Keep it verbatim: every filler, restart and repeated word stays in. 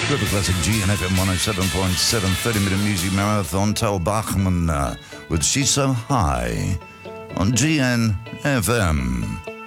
River Classic G N F M one oh seven point seven, thirty-minute music marathon. Tal Bachman uh, with She's So High on G N F M.